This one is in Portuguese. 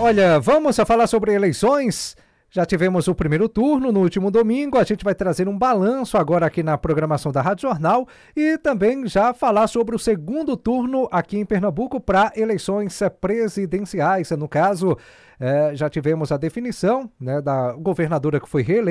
Olha, vamos a falar sobre eleições. Já tivemos o primeiro turno no último domingo, a gente vai trazer um balanço agora aqui na programação da Rádio Jornal e também já falar sobre o segundo turno aqui em Pernambuco para eleições presidenciais. No caso, já tivemos a definição, né, da governadora que foi reeleita.